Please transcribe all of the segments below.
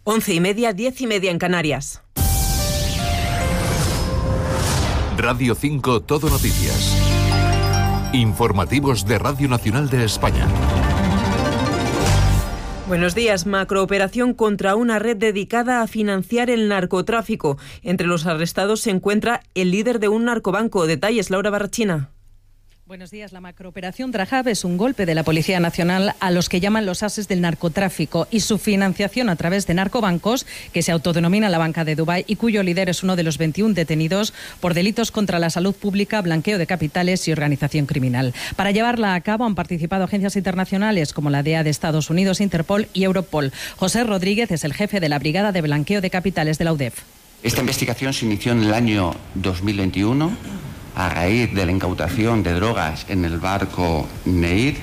11:30, 10:30 en Canarias. Radio 5 Todo Noticias. Informativos de Radio Nacional de España. Buenos días. Macrooperación contra una red dedicada a financiar el narcotráfico. Entre los arrestados se encuentra el líder de un narcobanco. Detalles, Laura Barrachina. Buenos días. La macrooperación Drahab es un golpe de la Policía Nacional a los que llaman los ases del narcotráfico y su financiación a través de narcobancos, que se autodenomina la Banca de Dubái y cuyo líder es uno de los 21 detenidos por delitos contra la salud pública, blanqueo de capitales y organización criminal. Para llevarla a cabo han participado agencias internacionales como la DEA de Estados Unidos, Interpol y Europol. José Rodríguez es el jefe de la Brigada de Blanqueo de Capitales de la UDEF. Esta investigación se inició en el año 2021. A raíz de la incautación de drogas en el barco Neir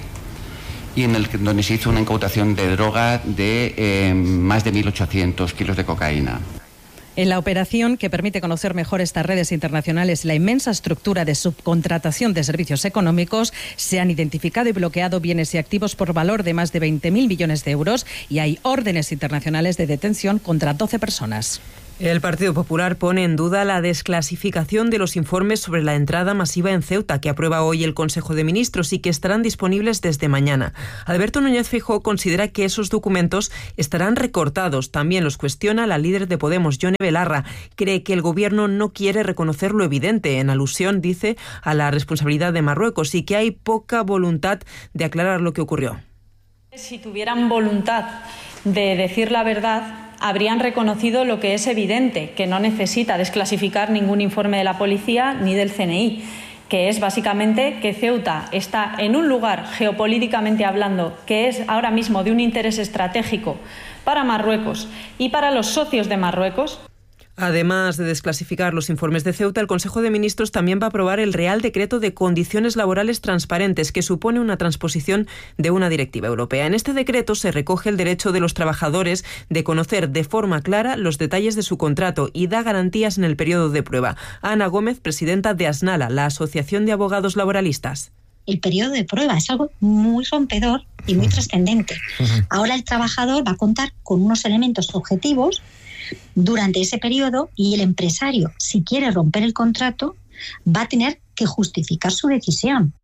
y donde se hizo una incautación de droga de más de 1.800 kilos de cocaína. En la operación, que permite conocer mejor estas redes internacionales y la inmensa estructura de subcontratación de servicios económicos, se han identificado y bloqueado bienes y activos por valor de más de 20.000 millones de euros y hay órdenes internacionales de detención contra 12 personas. El Partido Popular pone en duda la desclasificación de los informes sobre la entrada masiva en Ceuta, que aprueba hoy el Consejo de Ministros y que estarán disponibles desde mañana. Alberto Núñez Feijóo considera que esos documentos estarán recortados. También los cuestiona la líder de Podemos, Yone Belarra. Cree que el Gobierno no quiere reconocer lo evidente, en alusión, dice, a la responsabilidad de Marruecos y que hay poca voluntad de aclarar lo que ocurrió. Si tuvieran voluntad de decir la verdad, habrían reconocido lo que es evidente, que no necesita desclasificar ningún informe de la policía ni del CNI, que es básicamente que Ceuta está en un lugar, geopolíticamente hablando, que es ahora mismo de un interés estratégico para Marruecos y para los socios de Marruecos. Además de desclasificar los informes de Ceuta, el Consejo de Ministros también va a aprobar el Real Decreto de Condiciones Laborales Transparentes, que supone una transposición de una directiva europea. En este decreto se recoge el derecho de los trabajadores de conocer de forma clara los detalles de su contrato y da garantías en el periodo de prueba. Ana Gómez, presidenta de ASNALA, la Asociación de Abogados Laboralistas. El periodo de prueba es algo muy rompedor y muy trascendente. Ahora el trabajador va a contar con unos elementos objetivos durante ese periodo y el empresario, si quiere romper el contrato, va a tener que justificar su decisión.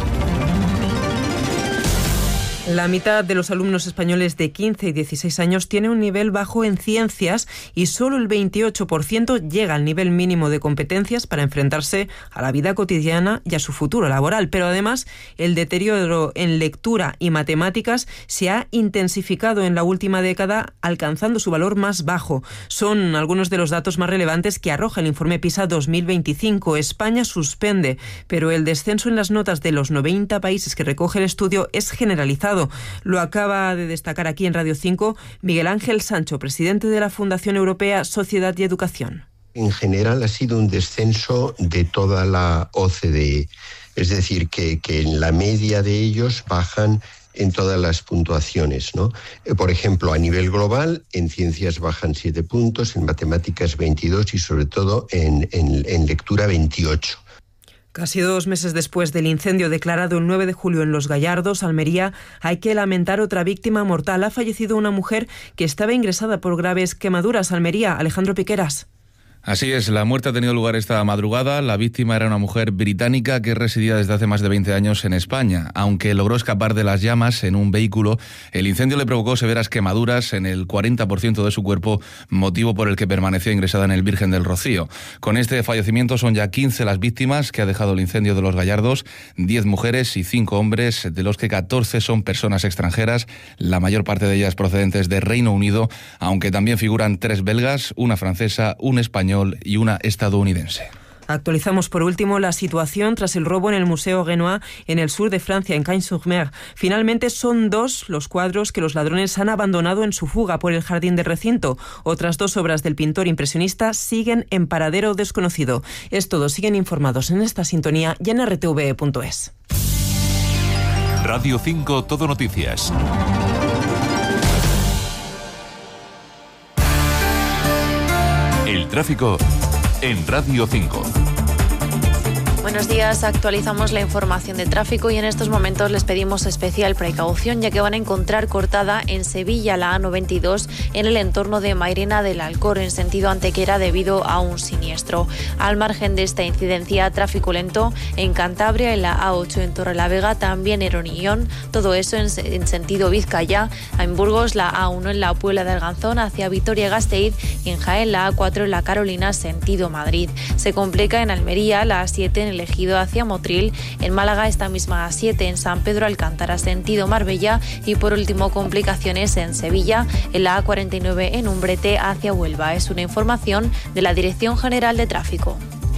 La mitad de los alumnos españoles de 15 y 16 años tiene un nivel bajo en ciencias y solo el 28% llega al nivel mínimo de competencias para enfrentarse a la vida cotidiana y a su futuro laboral. Pero además, el deterioro en lectura y matemáticas se ha intensificado en la última década, alcanzando su valor más bajo. Son algunos de los datos más relevantes que arroja el informe PISA 2025. España suspende, pero el descenso en las notas de los 90 países que recoge el estudio es generalizado. Lo acaba de destacar aquí en Radio 5 Miguel Ángel Sancho, presidente de la Fundación Europea Sociedad y Educación. En general ha sido un descenso de toda la OCDE, es decir, que en la media de ellos bajan en todas las puntuaciones, ¿no? Por ejemplo, a nivel global, en ciencias bajan 7 puntos, en matemáticas 22 y sobre todo en lectura 28. Casi 2 meses después del incendio declarado el 9 de julio en Los Gallardos, Almería, hay que lamentar otra víctima mortal. Ha fallecido una mujer que estaba ingresada por graves quemaduras. Almería, Alejandro Piqueras. Así es, la muerte ha tenido lugar esta madrugada. La víctima era una mujer británica que residía desde hace más de 20 años en España. Aunque logró escapar de las llamas en un vehículo, el incendio le provocó severas quemaduras en el 40% de su cuerpo, motivo por el que permaneció ingresada en el Virgen del Rocío. Con este fallecimiento son ya 15 las víctimas que ha dejado el incendio de Los Gallardos, 10 mujeres y 5 hombres, de los que 14 son personas extranjeras, la mayor parte de ellas procedentes de Reino Unido, aunque también figuran 3 belgas, una francesa, un español y una estadounidense. Actualizamos por último la situación tras el robo en el Museo Renoir en el sur de Francia, en Cagnes-sur-Mer. Finalmente son 2 los cuadros que los ladrones han abandonado en su fuga por el jardín del recinto. Otras 2 obras del pintor impresionista siguen en paradero desconocido. Es todo, siguen informados en esta sintonía y en rtve.es. Radio 5 Todo Noticias. El tráfico en Radio 5. Buenos días, actualizamos la información de tráfico y en estos momentos les pedimos especial precaución ya que van a encontrar cortada en Sevilla la A92 en el entorno de Mairena del Alcor en sentido Antequera debido a un siniestro. Al margen de esta incidencia, tráfico lento en Cantabria, en la A8 en Torrelavega, también en Onión, todo eso en sentido Vizcaya, en Burgos la A1 en la Puebla de Arganzón hacia Vitoria-Gasteiz y en Jaén la A4 en la Carolina sentido Madrid. Se complica en Almería la A7 en el Ejido hacia Motril, en Málaga esta misma A7 en San Pedro Alcántara sentido Marbella y por último complicaciones en Sevilla en la A49 en Umbrete hacia Huelva. Es una información de la Dirección General de Tráfico.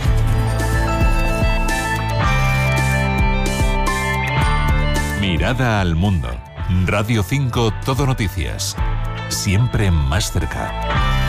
Mirada al mundo. Radio 5 Todo Noticias. Siempre más cerca.